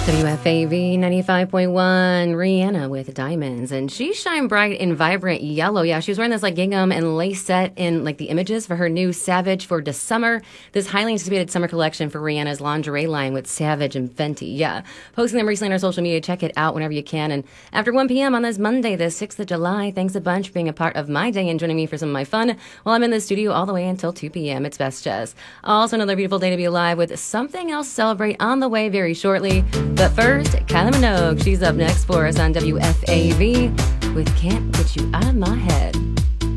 WFAV 95.1, Rihanna with Diamonds. And she shined bright in vibrant yellow. Yeah, she was wearing this like gingham and lace set in like the images for her new Savage for the summer. This highly anticipated summer collection for Rihanna's lingerie line with Savage and Fenty. Yeah, posting them recently on her social media. Check it out whenever you can. And after 1 p.m. on this Monday, the 6th of July, thanks a bunch for being a part of my day and joining me for some of my fun while I'm in the studio all the way until 2 p.m. It's Best Jess. Also another beautiful day to be alive with something else to celebrate on the way very shortly. But first, Kylie Minogue. She's up next for us on WFAV with Can't Get You Out of My Head.